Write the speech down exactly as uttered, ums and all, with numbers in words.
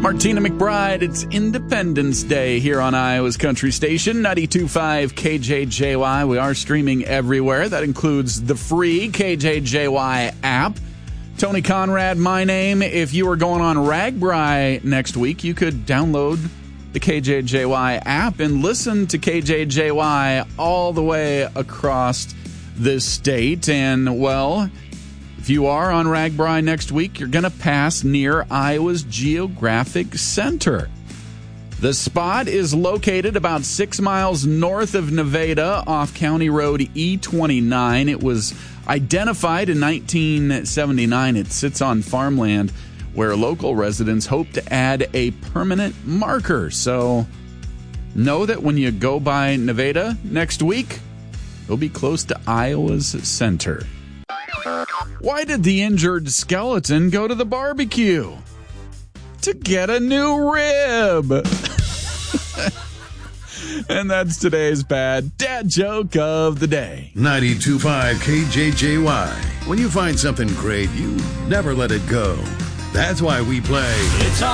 Martina McBride, it's Independence Day here on Iowa's Country Station, ninety-two point five K J J Y. We are streaming everywhere. That includes the free K J J Y app. Tony Conrad, my name. If you are going on RAGBRAI next week, you could download the K J J Y app and listen to K J J Y all the way across this state. And, well, if you are on RAGBRAI next week, you're going to pass near Iowa's Geographic Center. The spot is located about six miles north of Nevada off County Road E twenty-nine. It was identified in nineteen seventy-nine. It sits on farmland where local residents hope to add a permanent marker. So know that when you go by Nevada next week, you'll be close to Iowa's center. Why did the injured skeleton go to the barbecue? To get a new rib. And that's today's bad dad joke of the day. ninety-two point five K J J Y. When you find something great, you never let it go. That's why we play. It's